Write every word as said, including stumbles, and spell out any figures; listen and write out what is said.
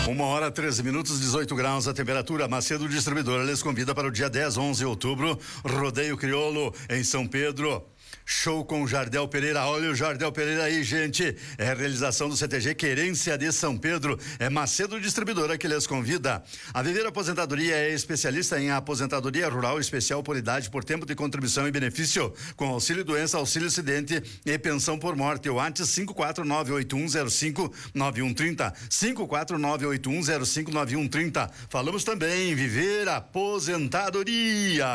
Uma hora, treze minutos, dezoito graus a temperatura. Macedo Distribuidora lhes convida para o dia dez, onze de outubro, Rodeio Crioulo em São Pedro. Show com o Jardel Pereira. Olha o Jardel Pereira aí, gente. É a realização do C T G Querência de São Pedro. É Macedo Distribuidora que lhes convida. A Viver Aposentadoria é especialista em aposentadoria rural especial por idade, por tempo de contribuição e benefício, com auxílio doença, auxílio acidente e pensão por morte. O antes cinco quatro nove oito um zero cinco nove um três zero. cinco quatro nove oito um zero cinco nove um três zero. Falamos também em Viver Aposentadoria.